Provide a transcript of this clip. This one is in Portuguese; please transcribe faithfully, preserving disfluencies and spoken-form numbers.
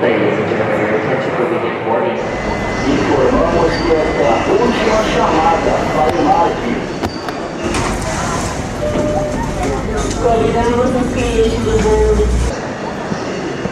Da Emergency Covid Reporting. Informamos que esta é a última chamada para o Marte. Convidamos os clientes do voo